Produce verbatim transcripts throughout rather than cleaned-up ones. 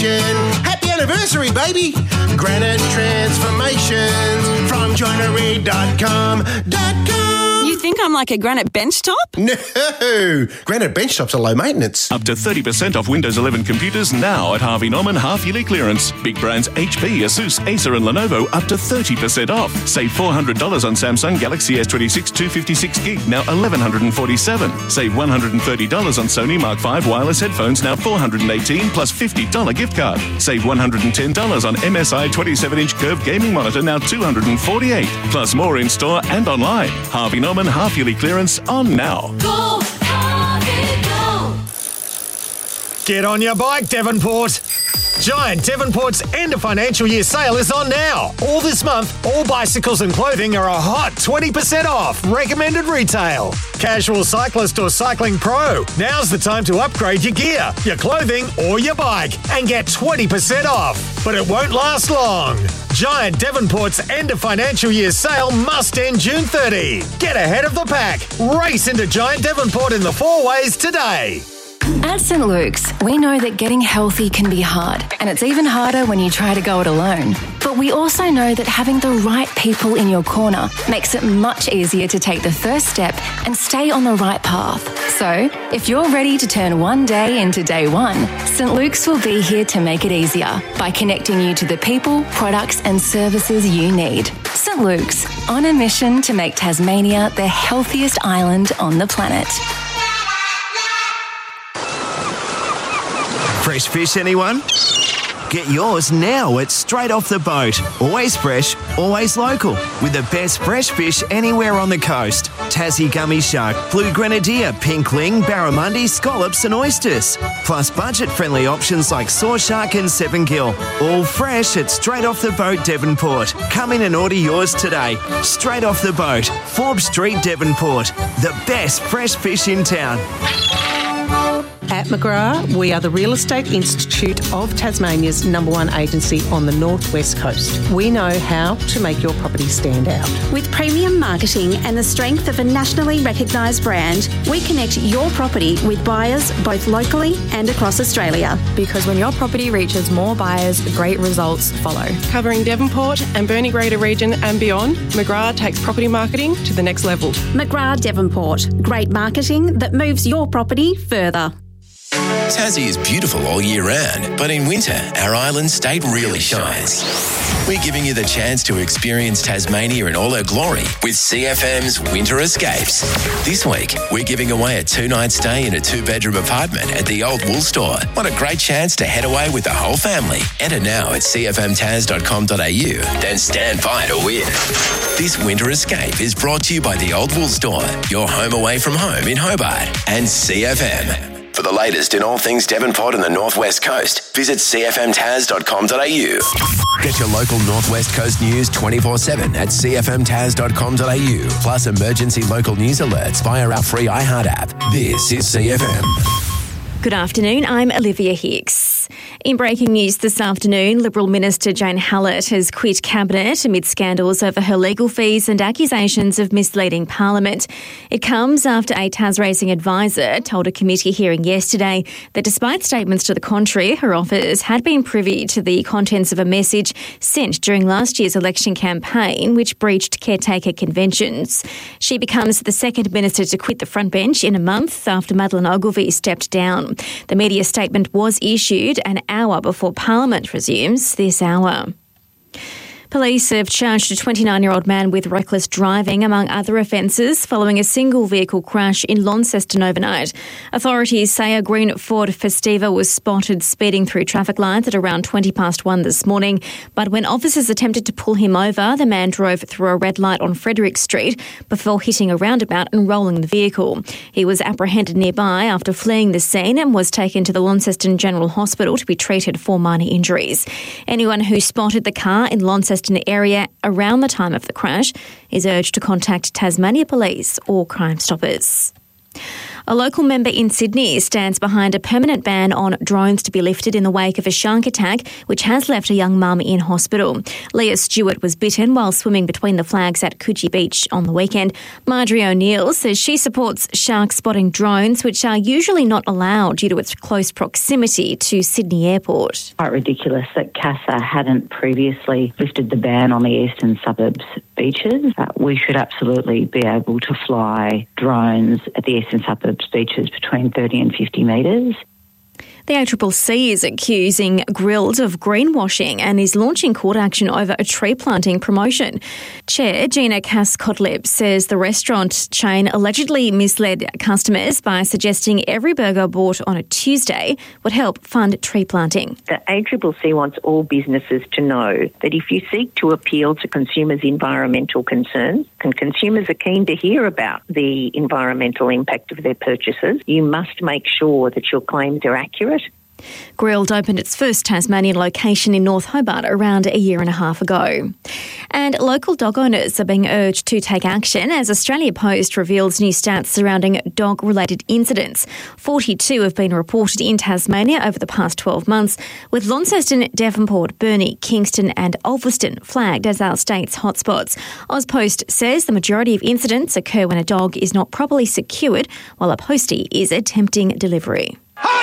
transformation. Happy anniversary, baby! Granite Transformations from joinery dot com dot com. You think I'm like a granite bench top? No! Granite bench tops are low maintenance. Up to thirty percent off Windows eleven computers now at Harvey Norman half-yearly clearance. Big brands H P, Asus, Acer and Lenovo up to thirty percent off. Save four hundred dollars on Samsung Galaxy S twenty-six two fifty-six gig, now eleven forty-seven. Save one hundred thirty dollars on Sony Mark five wireless headphones, now four hundred eighteen dollars plus fifty dollars gift card. Save one hundred ten dollars on M S I twenty-seven inch curved gaming monitor, now two hundred forty-eight dollars. Plus more in store and online. Harvey Norman half-yearly clearance on now. Go, Harvey, go! Get on your bike, Devonport. Giant Devonport's end of financial year sale is on now. All this month, all bicycles and clothing are a hot twenty percent off recommended retail. Casual cyclist or cycling pro, now's the time to upgrade your gear, your clothing or your bike and get twenty percent off. But it won't last long. Giant Devonport's end of financial year sale must end June thirtieth. Get ahead of the pack. Race into Giant Devonport in the four ways today. At Saint Luke's, we know that getting healthy can be hard, and it's even harder when you try to go it alone. But we also know that having the right people in your corner makes it much easier to take the first step and stay on the right path. So, if you're ready to turn one day into day one, Saint Luke's will be here to make it easier by connecting you to the people, products and services you need. Saint Luke's, on a mission to make Tasmania the healthiest island on the planet. Fresh fish, anyone? Get yours now at Straight Off the Boat. Always fresh, always local. With the best fresh fish anywhere on the coast. Tassie gummy shark, blue grenadier, pink ling, barramundi, scallops and oysters. Plus budget-friendly options like saw shark and seven gill. All fresh at Straight Off the Boat, Devonport. Come in and order yours today. Straight Off the Boat, Forbes Street, Devonport. The best fresh fish in town. At McGrath, we are the Real Estate Institute of Tasmania's number one agency on the northwest coast. We know how to make your property stand out. With premium marketing and the strength of a nationally recognised brand, we connect your property with buyers both locally and across Australia. Because when your property reaches more buyers, great results follow. Covering Devonport and Burnie Greater region and beyond, McGrath takes property marketing to the next level. McGrath Devonport. Great marketing that moves your property further. Tassie is beautiful all year round, but in winter, our island state really shines. We're giving you the chance to experience Tasmania in all her glory with C F M's Winter Escapes. This week, we're giving away a two-night stay in a two-bedroom apartment at the Old Wool Store. What a great chance to head away with the whole family. Enter now at c f m tas dot com dot a u, then stand by to win. This Winter Escape is brought to you by the Old Wool Store, your home away from home in Hobart, and C F M. For the latest in all things Devonport and the Northwest Coast, visit c f m tas dot com dot a u. Get your local Northwest Coast news twenty-four seven at c f m tas dot com dot a u, plus emergency local news alerts via our free iHeart app. This is C F M. Good afternoon, I'm Olivia Hicks. In breaking news this afternoon, Liberal Minister Jane Hallett has quit Cabinet amid scandals over her legal fees and accusations of misleading Parliament. It comes after a TasRacing advisor told a committee hearing yesterday that despite statements to the contrary, her office had been privy to the contents of a message sent during last year's election campaign which breached caretaker conventions. She becomes the second minister to quit the front bench in a month after Madeleine Ogilvie stepped down. The media statement was issued an hour before Parliament resumes this hour. Police have charged a twenty-nine-year-old man with reckless driving, among other offences, following a single-vehicle crash in Launceston overnight. Authorities say a green Ford Festiva was spotted speeding through traffic lights at around twenty past one this morning, but when officers attempted to pull him over, the man drove through a red light on Frederick Street before hitting a roundabout and rolling the vehicle. He was apprehended nearby after fleeing the scene and was taken to the Launceston General Hospital to be treated for minor injuries. Anyone who spotted the car in Launceston area around the time of the crash is urged to contact Tasmania Police or Crime Stoppers. A local member in Sydney stands behind a permanent ban on drones to be lifted in the wake of a shark attack, which has left a young mum in hospital. Leah Stewart was bitten while swimming between the flags at Coogee Beach on the weekend. Marjorie O'Neill says she supports shark spotting drones, which are usually not allowed due to its close proximity to Sydney Airport. Quite ridiculous that CASA hadn't previously lifted the ban on the eastern suburbs beaches. Uh, we should absolutely be able to fly drones at the eastern suburbs beaches between thirty and fifty metres. The A C C C is accusing Grill'd of greenwashing and is launching court action over a tree planting promotion. Chair Gina Cass-Kotlib says the restaurant chain allegedly misled customers by suggesting every burger bought on a Tuesday would help fund tree planting. The A C C C wants all businesses to know that if you seek to appeal to consumers' environmental concerns, and consumers are keen to hear about the environmental impact of their purchases, you must make sure that your claims are accurate. Grill'd opened its first Tasmanian location in North Hobart around a year and a half ago. And local dog owners are being urged to take action as Australia Post reveals new stats surrounding dog-related incidents. forty-two have been reported in Tasmania over the past twelve months, with Launceston, Devonport, Burnie, Kingston and Ulverston flagged as our state's hotspots. AusPost says the majority of incidents occur when a dog is not properly secured while a postie is attempting delivery.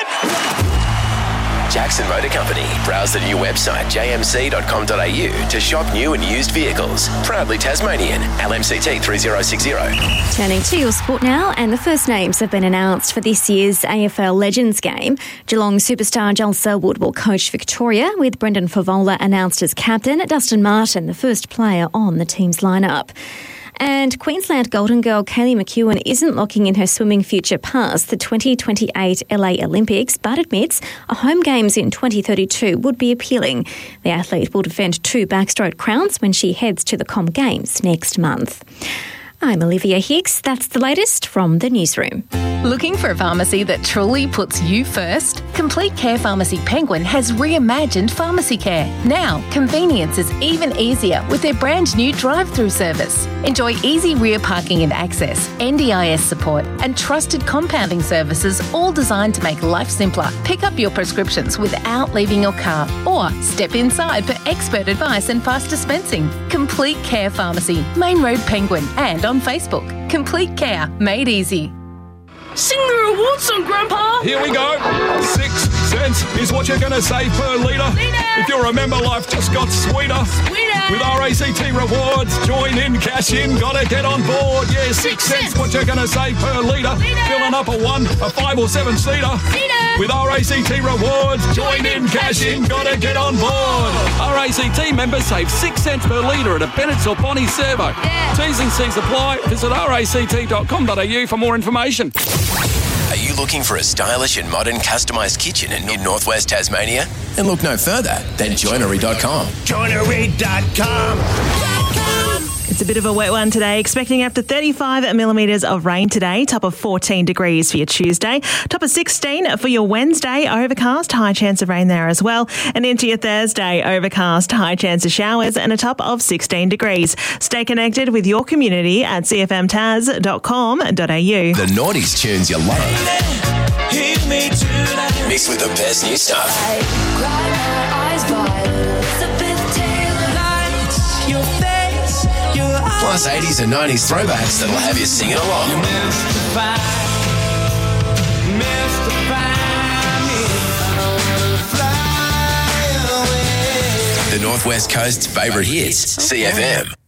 Jackson Motor Company. Browse the new website j m c dot com dot a u to shop new and used vehicles. Proudly Tasmanian. L M C T three zero six zero. Turning to your sport now, and the first names have been announced for this year's A F L Legends game. Geelong superstar Joel Selwood will coach Victoria, with Brendan Favola announced as captain, Dustin Martin the first player on the team's lineup. And Queensland Golden Girl Kaylee McEwen isn't locking in her swimming future past the twenty twenty-eight L A Olympics, but admits a home games in twenty thirty-two would be appealing. The athlete will defend two backstroke crowns when she heads to the Com Games next month. I'm Olivia Hicks. That's the latest from the newsroom. Looking for a pharmacy that truly puts you first? Complete Care Pharmacy Penguin has reimagined pharmacy care. Now, convenience is even easier with their brand new drive-through service. Enjoy easy rear parking and access, N D I S support, and trusted compounding services, all designed to make life simpler. Pick up your prescriptions without leaving your car, or step inside for expert advice and fast dispensing. Complete Care Pharmacy, Main Road Penguin, and on Facebook. Complete Care, made easy. Sing the reward song, Grandpa! Here we go. Six cents is what you're going to save per litre. If you remember, life just got sweeter. Sweeter! With R A C T rewards, join in, cash in, gotta get on board. Yeah, six, six cents, what you're going to save per litre. Filling up a one, a five or seven seater. Seater! With R A C T rewards, join in, cash in, gotta get on board. R A C T members save six cents per litre at a Bennett's or Bonnie servo. Yeah. T's and C's apply. Visit r a c t dot com dot a u for more information. Are you looking for a stylish and modern customised kitchen in, in northwest Tasmania? Then look no further than joinery dot com. joinery dot com. It's a bit of a wet one today. Expecting up to thirty-five millimetres of rain today. Top of fourteen degrees for your Tuesday. Top of sixteen for your Wednesday. Overcast, high chance of rain there as well. And into your Thursday, overcast, high chance of showers and a top of sixteen degrees. Stay connected with your community at c f m taz dot com dot a u. The noughties tunes you love. Mixed with the best new stuff. Plus eighties and nineties throwbacks that'll have you singing along. The Northwest Coast's favourite hits, C F M.